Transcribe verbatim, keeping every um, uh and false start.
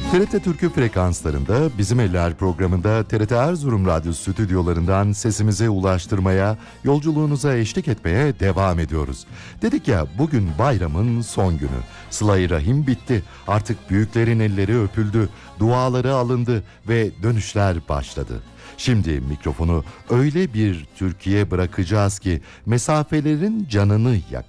T R T Türkü frekanslarında Bizim Eller programında T R T Erzurum Radyo stüdyolarından sesimizi ulaştırmaya, yolculuğunuza eşlik etmeye devam ediyoruz. Dedik ya, bugün bayramın son günü. Sıla-i Rahim bitti. Artık büyüklerin elleri öpüldü, duaları alındı ve dönüşler başladı. Şimdi mikrofonu öyle bir Türkiye bırakacağız ki mesafelerin canını yak.